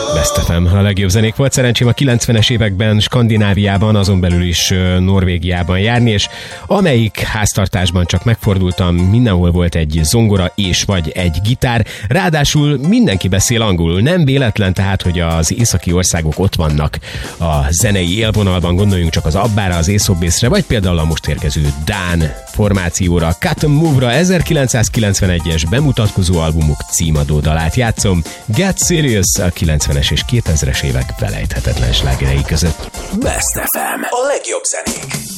Best FM, a legjobb zenék volt. Szerencsém a 90-es években Skandináviában, azon belül is Norvégiában járni, és amelyik háztartásban csak megfordultam, mindenhol volt egy zongora és vagy egy gitár. Ráadásul mindenki beszél angolul. Nem véletlen tehát, hogy az északi országok ott vannak a zenei élvonalban, gondoljunk csak az Abbára, az Ace of Base-re, vagy például a most érkező dán formációra, Cut and Move-ra, 1991-es bemutatkozó albumuk címadó dalát játszom. Get Serious a 90-es és 2000-es évek felejthetetlen slágerei között. Best FM. A legjobb zenék.